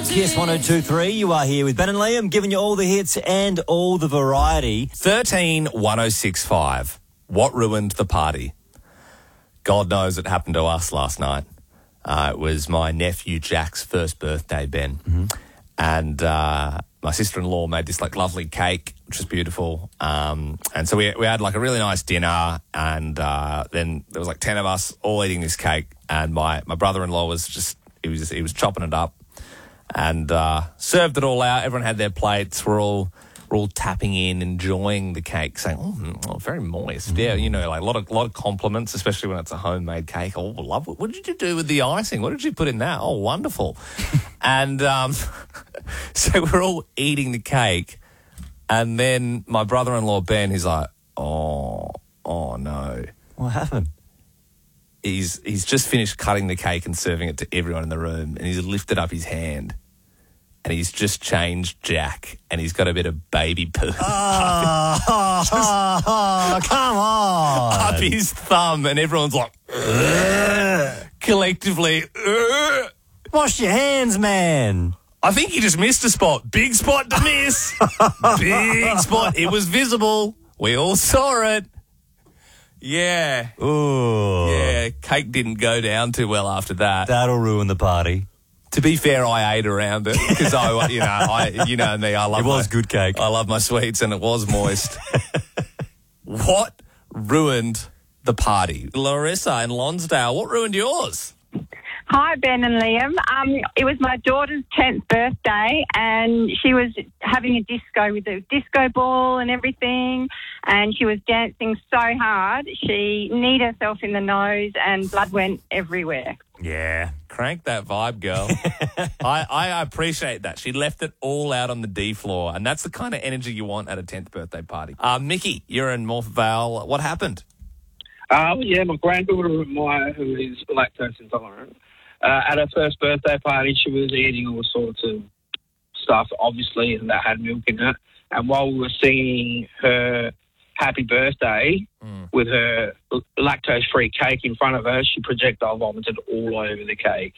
Kiss 102.3. You are here with Ben and Liam, giving you all the hits and all the variety. 13-1065. What ruined the party? God knows it happened to us last night. It was my nephew Jack's first birthday, Ben. Mm-hmm. And my sister-in-law made this lovely cake, which was beautiful. And so we had a really nice dinner, and then there was 10 of us all eating this cake, and my brother-in-law was he was chopping it up and served it all out. Everyone had their plates. We're all tapping in, enjoying the cake, saying, "Oh, very moist." Yeah, a lot of compliments, especially when it's a homemade cake. Oh, love it. What did you do with the icing? What did you put in that? Oh, wonderful. And so we're all eating the cake, and then my brother-in-law Ben, he's like, "Oh no." What happened? He's just finished cutting the cake and serving it to everyone in the room, and he's lifted up his hand. And he's just changed Jack, and he's got a bit of baby poo come on. up his thumb, and everyone's like, collectively, Wash your hands, man. I think he just missed a spot. Big spot to miss. Big spot. It was visible. We all saw it. Yeah. Ooh. Yeah, cake didn't go down too well after that. That'll ruin the party. To be fair, I ate around it because me, I love. It was good cake. I love my sweets, and it was moist. What ruined the party? Larissa in Lonsdale, what ruined yours? Hi, Ben and Liam. It was my daughter's 10th birthday, and she was having a disco with a disco ball and everything, and she was dancing so hard, she kneed herself in the nose and blood went everywhere. Yeah, crank that vibe, girl. I appreciate that. She left it all out on the D floor, and that's the kind of energy you want at a 10th birthday party. Mickey, you're in Morpeth Vale. What happened? Yeah, my granddaughter, who is lactose intolerant, at her first birthday party, she was eating all sorts of stuff, obviously, and that had milk in it. And while we were singing her happy birthday with her lactose-free cake in front of her, she projectile vomited all over the cake.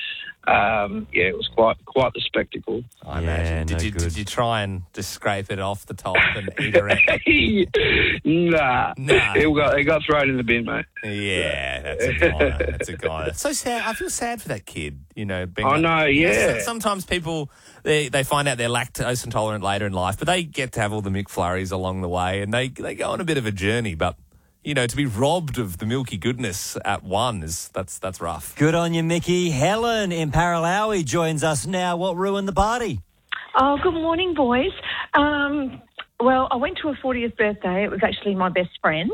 It was quite the spectacle. I imagine. Did you try and just scrape it off the top and eat it around? Nah. It got thrown in the bin, mate. Yeah, that's a guy. That's a guy. That's so sad. I feel sad for that kid. Sometimes people they find out they're lactose intolerant later in life, but they get to have all the McFlurries along the way, and they go on a bit of a journey. But to be robbed of the milky goodness at one that's rough. Good on you, Mickey. Helen in Paralowie joins us now. What ruined the party? Oh, good morning, boys. Well, I went to her 40th birthday. It was actually my best friend's.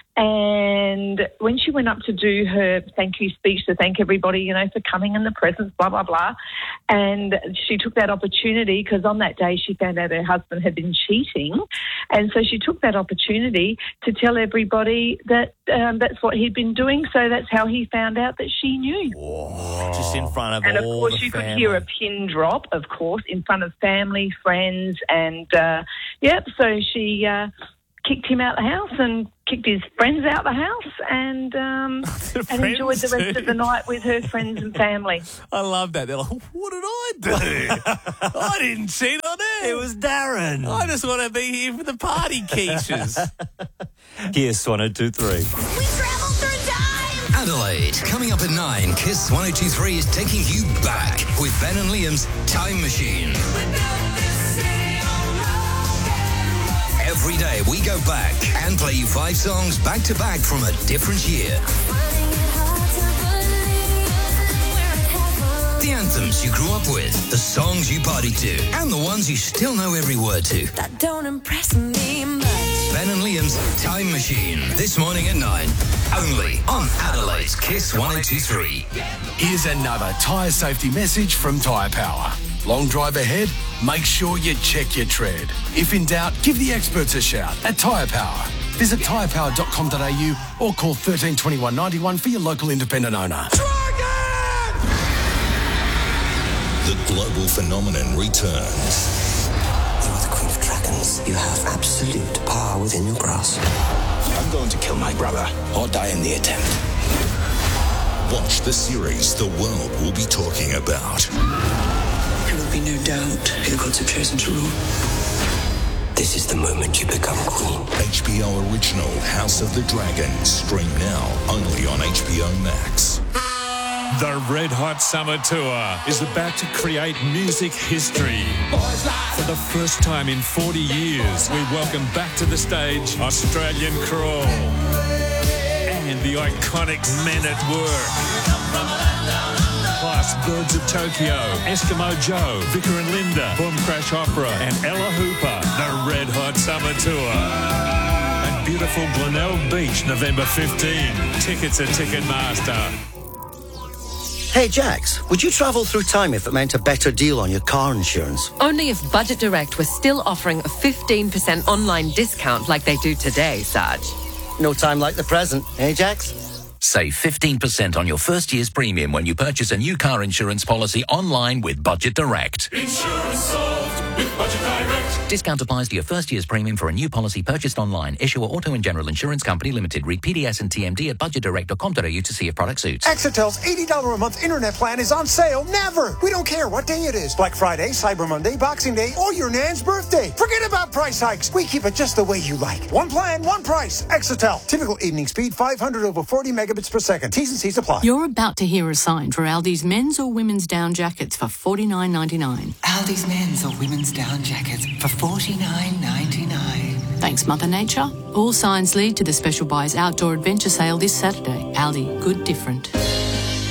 And when she went up to do her thank you speech to thank everybody, for coming and the presents, blah, blah, blah, and she took that opportunity because on that day she found out her husband had been cheating. And so she took that opportunity to tell everybody that that's what he'd been doing. So that's how he found out that she knew. Whoa. Just in front of all the family. And, of course, you could hear a pin drop, of course, in front of family, friends, and, so she kicked him out the house and kicked his friends out the house and enjoyed the rest of the night with her friends and family. I love that. They're like, what did I do? I didn't cheat on it. It was Darren. I just want to be here for the party quiches. Kiss 102.3. We travel through time. Adelaide, coming up at 9, Kiss 102.3 is taking you back with Ben and Liam's Time Machine. Every day we go back and play you 5 songs back to back from a different year. The anthems you grew up with, the songs you partied to, and the ones you still know every word to. That don't impress me much. Ben and Liam's Time Machine, this morning at 9, only on Adelaide's Kiss 102.3. Here's another tyre safety message from Tyre Power. Long drive ahead? Make sure you check your tread. If in doubt, give the experts a shout at Tyre Power. Visit tyrepower.com.au or call 13 21 91 for your local independent owner. The global phenomenon returns. You are the Queen of Dragons. You have absolute power within your grasp. I'm going to kill my brother or die in the attempt. Watch the series the world will be talking about. be no doubt who the gods have chosen to rule. This is the moment you become queen. HBO original House of the Dragon. Stream now only on HBO Max. The Red Hot Summer Tour is about to create music history. For the first time in 40 years, we welcome back to the stage Australian Crawl and the iconic Men at Work. Plus Birds of Tokyo, Eskimo Joe, Vicar and Linda, Boom Crash Opera and Ella Hooper. The Red Hot Summer Tour. At beautiful Glenelg Beach, November 15. Tickets at Ticketmaster. Hey, Jax, would you travel through time if it meant a better deal on your car insurance? Only if Budget Direct was still offering a 15% online discount like they do today, Sarge. No time like the present, eh, Jax? Save 15% on your first year's premium when you purchase a new car insurance policy online with Budget Direct. Insurance solved with Budget Direct. Discount applies to your first year's premium for a new policy purchased online. Issuer Auto and General Insurance Company Limited. Read PDS and TMD at budgetdirect.com.au to see if product suits. Exetel's $80 a month internet plan is on sale. Never! We don't care what day it is. Black Friday, Cyber Monday, Boxing Day, or your Nan's birthday. Forget about price hikes. We keep it just the way you like. One plan, one price. Exetel. Typical evening speed, 500 over 40 megabits per second. T's and C's apply. You're about to hear a sign for Aldi's men's or women's down jackets for $49.99. Aldi's men's or women's down jackets for $49.99. Thanks, Mother Nature. All signs lead to the Special Buys Outdoor Adventure Sale this Saturday. Aldi, good different.